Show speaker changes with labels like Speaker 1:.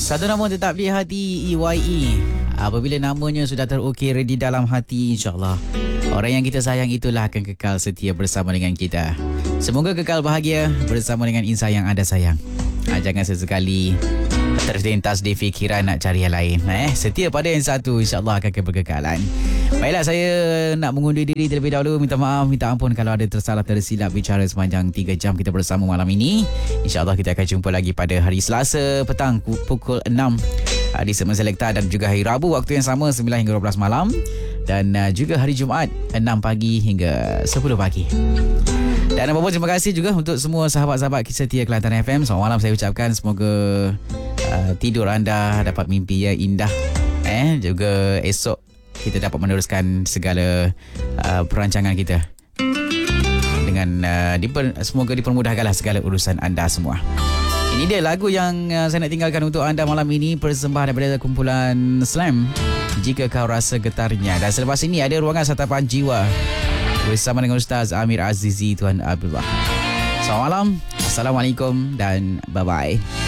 Speaker 1: Satu nama tetap di hati, EYE. Apabila namanya sudah terukir di dalam hati, insyaAllah orang yang kita sayang itulah akan kekal setia bersama dengan kita. Semoga kekal bahagia bersama dengan insan yang anda sayang. Jangan sesekali terlintas di fikiran nak cari yang lain. Setia pada yang satu, insyaAllah akan keberkekalan. Baiklah, saya nak mengundur diri terlebih dahulu. Minta maaf, minta ampun kalau ada tersalah tersilap bicara sepanjang 3 jam kita bersama malam ini. InsyaAllah kita akan jumpa lagi pada hari Selasa petang pukul 6 di Segmen Selekta, dan juga hari Rabu waktu yang sama 9 hingga 12 malam, dan juga hari Jumaat 6 pagi hingga 10 pagi. Dan apa-apa, terima kasih juga untuk semua sahabat-sahabat setia Kelantan FM. Selamat malam saya ucapkan. Semoga tidur anda dapat mimpi yang indah. Juga esok kita dapat meneruskan segala perancangan kita dengan semoga dipermudahkanlah segala urusan anda semua. Ini dia lagu yang saya nak tinggalkan untuk anda malam ini, persembahan daripada kumpulan Slam, Jika Kau Rasa Getarnya. Dan selepas ini ada Ruangan Santapan Jiwa bersama dengan Ustaz Amir Azizi Tuan Abdullah. Selamat malam, Assalamualaikum dan bye-bye.